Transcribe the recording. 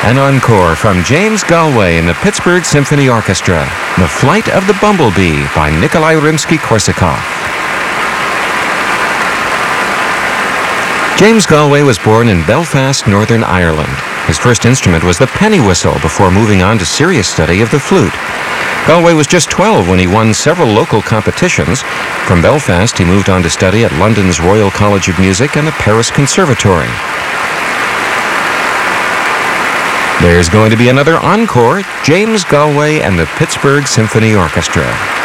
An encore from James Galway and the Pittsburgh Symphony Orchestra, The Flight of the Bumblebee by Nikolai Rimsky-Korsakov. James Galway was born in Belfast, Northern Ireland. His first instrument was the penny whistle before moving on to serious study of the flute. Galway was just 12 when he won several local competitions. From Belfast, he moved on to study at London's Royal College of Music and the Paris Conservatory. There's going to be another encore, James Galway and the Pittsburgh Symphony Orchestra.